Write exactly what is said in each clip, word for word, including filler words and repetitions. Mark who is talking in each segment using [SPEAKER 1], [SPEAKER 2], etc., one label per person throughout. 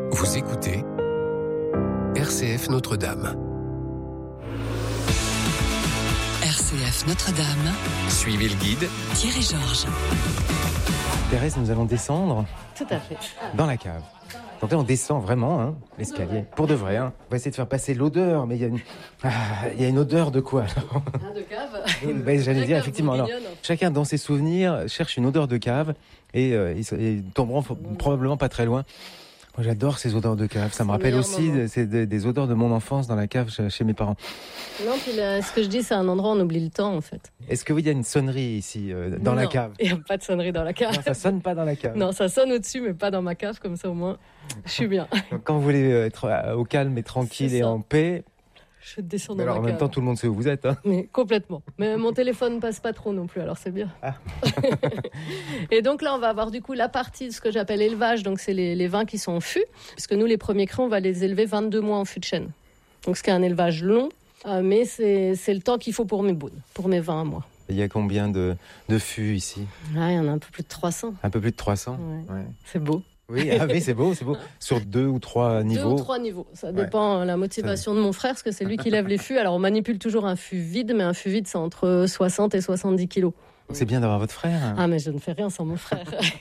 [SPEAKER 1] Vous écoutez R C F Notre-Dame.
[SPEAKER 2] R C F Notre-Dame.
[SPEAKER 1] Suivez le guide.
[SPEAKER 2] Thierry Georges.
[SPEAKER 3] Thérèse, nous allons descendre
[SPEAKER 4] Tout à fait.
[SPEAKER 3] dans la cave. Donc là, on descend vraiment hein, l'escalier, pour de vrai. Hein. On va essayer de faire passer l'odeur, mais il y a une, ah, il y a une odeur de quoi alors
[SPEAKER 4] Un de cave.
[SPEAKER 3] ben, J'allais dire, effectivement. Alors, chacun, dans ses souvenirs, cherche une odeur de cave et euh, ils, ils tomberont mmh. probablement pas très loin. Moi, j'adore ces odeurs de cave. Ça me rappelle aussi de, c'est des, des odeurs de mon enfance dans la cave chez, chez mes parents.
[SPEAKER 4] Non, puis là, ce que je dis, c'est un endroit où on oublie le temps, en fait.
[SPEAKER 3] Est-ce qu'il y a une sonnerie ici, euh, dans
[SPEAKER 4] non,
[SPEAKER 3] la cave?
[SPEAKER 4] Il n'y a pas de sonnerie dans la cave.
[SPEAKER 3] Non, ça sonne pas dans la cave.
[SPEAKER 4] Non, ça sonne au-dessus, mais pas dans ma cave, comme ça au moins, je suis bien.
[SPEAKER 3] Donc, quand vous voulez être au calme et tranquille et en paix...
[SPEAKER 4] Je descends dans
[SPEAKER 3] alors,
[SPEAKER 4] la
[SPEAKER 3] en même
[SPEAKER 4] cave.
[SPEAKER 3] temps, tout le monde sait où vous êtes. Hein.
[SPEAKER 4] Mais complètement. Mais mon téléphone passe pas trop non plus, alors c'est bien.
[SPEAKER 3] Ah.
[SPEAKER 4] Et donc là, on va avoir du coup la partie de ce que j'appelle élevage. Donc c'est les, les vins qui sont en fût. Puisque nous, les premiers crus, on va les élever vingt-deux mois en fût de chêne. Donc ce qui est un élevage long. Euh, mais c'est, c'est le temps qu'il faut pour mes bounes, pour mes vins à moi.
[SPEAKER 3] Il y a combien de, de fûts ici?
[SPEAKER 4] Ah, il y en a un peu plus de trois cents.
[SPEAKER 3] Un peu plus de trois cents.
[SPEAKER 4] Ouais.
[SPEAKER 3] Ouais.
[SPEAKER 4] C'est beau.
[SPEAKER 3] Oui, ah oui, c'est beau, c'est beau. Sur deux ou trois niveaux.
[SPEAKER 4] Deux ou trois niveaux. Ça dépend de ouais. la motivation de mon frère, parce que c'est lui qui lève les fûts. Alors, on manipule toujours un fût vide, mais un fût vide, c'est entre soixante et soixante-dix kilos.
[SPEAKER 3] C'est bien d'avoir votre frère. Hein.
[SPEAKER 4] Ah, mais je ne fais rien sans mon frère.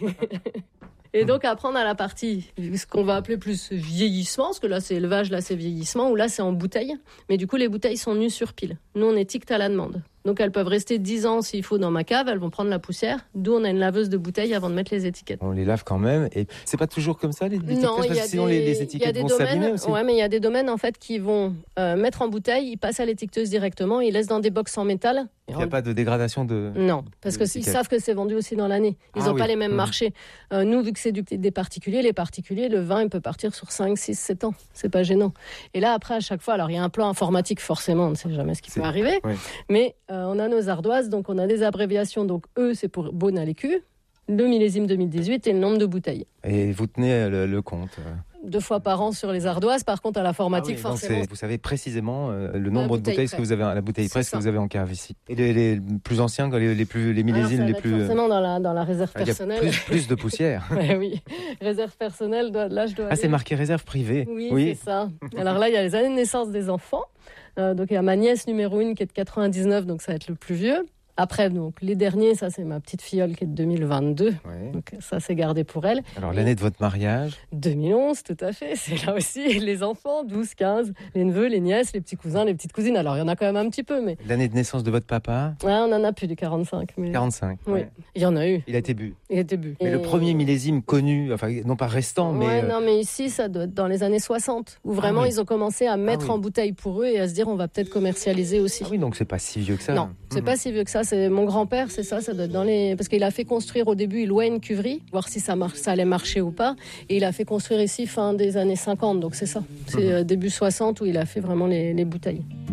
[SPEAKER 4] Et donc, après, on a la partie, ce qu'on va appeler plus vieillissement, parce que là, c'est élevage, là, c'est vieillissement, ou là, c'est en bouteille. Mais du coup, les bouteilles sont nues sur pile. Nous, on étiquette à la demande. Donc, elles peuvent rester dix ans s'il faut dans ma cave, elles vont prendre la poussière. D'où on a une laveuse de bouteilles avant de mettre les étiquettes.
[SPEAKER 3] On les lave quand même. Et c'est pas toujours comme ça, les étiquettes?
[SPEAKER 4] Non,
[SPEAKER 3] parce
[SPEAKER 4] y a
[SPEAKER 3] que sinon,
[SPEAKER 4] des,
[SPEAKER 3] les, les étiquettes vont
[SPEAKER 4] domaines,
[SPEAKER 3] s'abîmer aussi.
[SPEAKER 4] Ouais, mais il y a des domaines, en fait, qui vont euh, mettre en bouteille, ils passent à l'étiqueteuse directement, ils laissent dans des box en métal.
[SPEAKER 3] Il n'y a pas de dégradation de...
[SPEAKER 4] Non, parce qu'ils savent que c'est vendu aussi dans l'année. Ils n'ont ah, pas oui. les mêmes mmh. marchés. Euh, nous, vu que c'est du, des particuliers, les particuliers, le vin, il peut partir sur cinq, six, sept ans. C'est pas gênant. Et là, après, à chaque fois, alors il y a un plan informatique, forcément, on ne sait jamais ce qui c'est... peut arriver. Oui. Mais euh, on a nos ardoises, donc on a des abréviations. Donc, E, c'est pour Beaune à l'écu, le millésime deux mille dix-huit et le nombre de bouteilles.
[SPEAKER 3] Et vous tenez le, le compte
[SPEAKER 4] deux fois par an sur les ardoises. Par contre, à l'informatique, ah oui, forcément...
[SPEAKER 3] Vous savez précisément euh, le nombre de bouteilles que vous avez, la bouteille presse que vous avez en cave ici. Et les, les plus anciens, les, les, plus, les millésimes
[SPEAKER 4] alors,
[SPEAKER 3] les plus...
[SPEAKER 4] Forcément dans la, dans la réserve personnelle.
[SPEAKER 3] Il y a plus, plus de poussière.
[SPEAKER 4] ouais, oui, réserve personnelle, là je dois
[SPEAKER 3] Ah,
[SPEAKER 4] aller...
[SPEAKER 3] c'est marqué réserve privée.
[SPEAKER 4] Oui, oui, c'est ça. Alors là, il y a les années de naissance des enfants. Euh, donc il y a ma nièce numéro une qui est de quatre-vingt-dix-neuf, donc ça va être le plus vieux. Après, donc, les derniers, ça c'est ma petite filleule qui est de deux mille vingt-deux, ouais. Donc ça c'est gardé pour elle.
[SPEAKER 3] Alors l'année de votre mariage?
[SPEAKER 4] deux mille onze, tout à fait, c'est là aussi les enfants, douze, quinze, les neveux, les nièces, les petits cousins, les petites cousines. Alors il y en a quand même un petit peu, mais...
[SPEAKER 3] L'année de naissance de votre papa?
[SPEAKER 4] Ouais, on en a plus de quarante-cinq. Mais...
[SPEAKER 3] quarante-cinq,
[SPEAKER 4] oui.
[SPEAKER 3] Ouais.
[SPEAKER 4] Il y en a eu.
[SPEAKER 3] Il a été bu?
[SPEAKER 4] Il a été bu.
[SPEAKER 3] Mais Et... le premier millésime connu, enfin non pas restant,
[SPEAKER 4] ouais,
[SPEAKER 3] mais...
[SPEAKER 4] non, mais ici ça doit être dans les années soixante, où vraiment ah, oui. ils ont commencé à mettre ah, oui. en bouteille pour eux et à se dire on va peut-être commercialiser aussi.
[SPEAKER 3] Ah oui, donc c'est pas si vieux que ça.
[SPEAKER 4] Non, c'est mmh. pas si vieux que ça, c'est mon grand-père. C'est ça, ça doit être dans les... Parce qu'il a fait construire au début, il louait une cuverie, voir si ça, mar... ça allait marcher ou pas. Et il a fait construire ici fin des années cinquante, donc c'est ça. C'est euh, début soixante où il a fait vraiment les, les bouteilles.